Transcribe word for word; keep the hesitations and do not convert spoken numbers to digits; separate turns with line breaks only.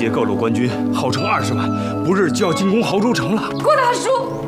届各路官军号称二十万，不日就要进攻亳州城了。
郭大叔。